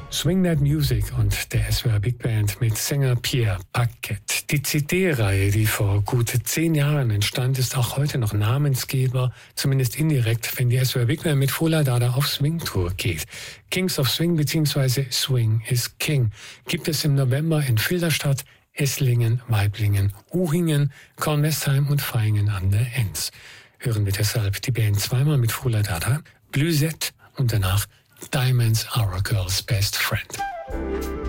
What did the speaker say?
Swing That Music und der SWR Big Band mit Sänger Pierre Paquette. Die CD-Reihe, die vor gut 10 Jahren entstand, ist auch heute noch Namensgeber, zumindest indirekt, wenn die SWR Big Band mit Fola Dada auf Swing-Tour geht. Kings of Swing bzw. Swing is King gibt es im November in Filderstadt, Esslingen, Waiblingen, Uhingen, Kornwestheim und Vaihingen an der Enns. Hören wir deshalb die Band zweimal mit Fola Dada, Blüsette und danach Diamonds Are a Girl's Best Friend.